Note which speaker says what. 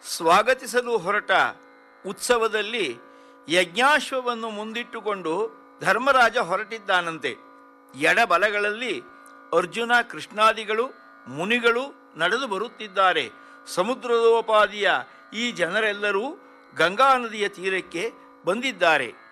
Speaker 1: ಸ್ವಾಗತಿಸಲು ಹೊರಟ ಉತ್ಸವದಲ್ಲಿ ಯಜ್ಞಾಶ್ವವನ್ನು ಮುಂದಿಟ್ಟುಕೊಂಡು ಧರ್ಮರಾಜ ಹೊರಟಿದ್ದಾನಂತೆ. ಎಡಬಲಗಳಲ್ಲಿ ಅರ್ಜುನ ಕೃಷ್ಣಾದಿಗಳು ಮುನಿಗಳು ನಡೆದು ಬರುತ್ತಿದ್ದಾರೆ. ಸಮುದ್ರದೋಪಾದಿಯ ಈ ಜನರೆಲ್ಲರೂ ಗಂಗಾ ನದಿಯ ತೀರಕ್ಕೆ ಬಂದಿದ್ದಾರೆ.